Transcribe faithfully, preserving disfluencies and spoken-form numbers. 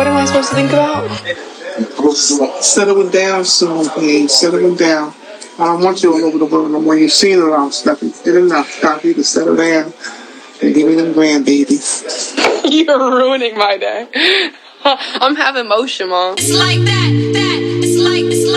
What am I supposed to think about? Settling down soon, please. Settling down. I don't want you all over the world no more. You've seen it all, Steffi. Did enough. Stop you to settle down and give me them grandbabies. You're ruining my day. I'm having motion, Mom. It's like that, that. It's like, it's like.